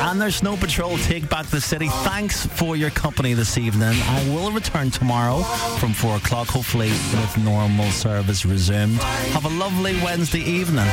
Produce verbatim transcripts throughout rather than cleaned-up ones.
and their Snow Patrol Take Back the City. Thanks for your company this evening. I will return tomorrow from four o'clock, hopefully with normal service resumed. Have a lovely Wednesday evening.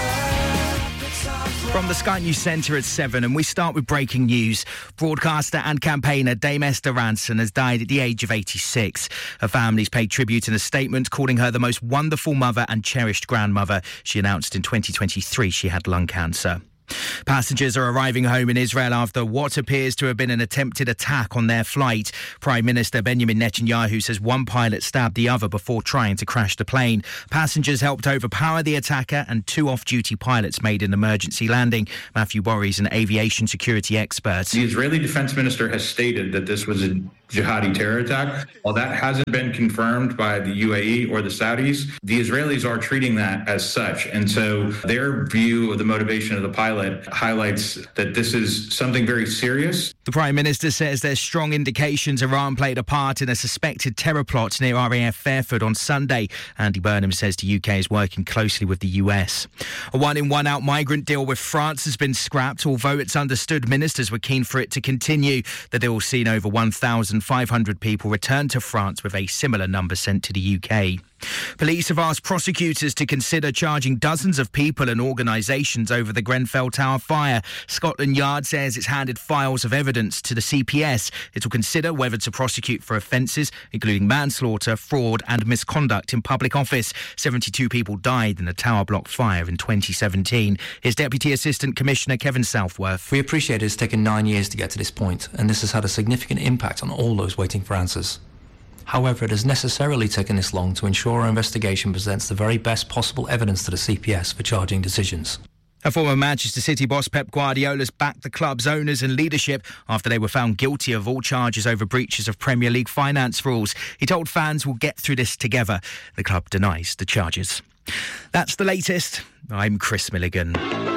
From the Sky News Centre at seven, and we start with breaking news. Broadcaster and campaigner Dame Esther Ranson has died at the age of eighty-six. Her family's paid tribute in a statement, calling her the most wonderful mother and cherished grandmother. She announced in twenty twenty-three she had lung cancer. Passengers are arriving home in Israel after what appears to have been an attempted attack on their flight. Prime Minister Benjamin Netanyahu says one pilot stabbed the other before trying to crash the plane. Passengers helped overpower the attacker and two off-duty pilots made an emergency landing. Matthew Borry is an aviation security expert. The Israeli defense minister has stated that this was a jihadi terror attack. While that hasn't been confirmed by the U A E or the Saudis, the Israelis are treating that as such. And so their view of the motivation of the pilot highlights that this is something very serious. The Prime Minister says there's strong indications Iran played a part in a suspected terror plot near R A F Fairford on Sunday. Andy Burnham says the U K is working closely with the U S. A one-in, one-out migrant deal with France has been scrapped, although it's understood ministers were keen for it to continue. The deal's seen over one thousand five hundred people return to France, with a similar number sent to the U K. Police have asked prosecutors to consider charging dozens of people and organisations over the Grenfell Tower fire. Scotland Yard says it's handed files of evidence to the C P S. It will consider whether to prosecute for offences including manslaughter, fraud and misconduct in public office. seventy-two people died in the tower block fire in twenty seventeen. Here's Deputy Assistant Commissioner Kevin Southworth. We appreciate it's taken nine years to get to this point, and this has had a significant impact on all those waiting for answers. However, it has necessarily taken this long to ensure our investigation presents the very best possible evidence to the C P S for charging decisions. A former Manchester City boss, Pep Guardiola's backed the club's owners and leadership after they were found guilty of all charges over breaches of Premier League finance rules. He told fans we'll get through this together. The club denies the charges. That's the latest. I'm Chris Milligan.